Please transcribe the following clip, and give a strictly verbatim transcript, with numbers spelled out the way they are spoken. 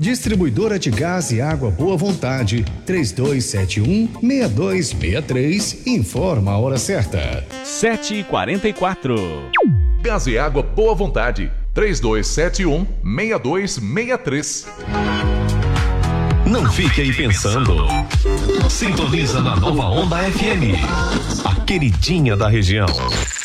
Distribuidora de Gás e Água Boa Vontade, três dois sete um, seis dois seis três, informa a hora certa. sete e quarenta e quatro. Gás e Água Boa Vontade, três dois sete um, seis dois seis três. Não fique aí pensando. Sintoniza na Nova Onda F M, a queridinha da região.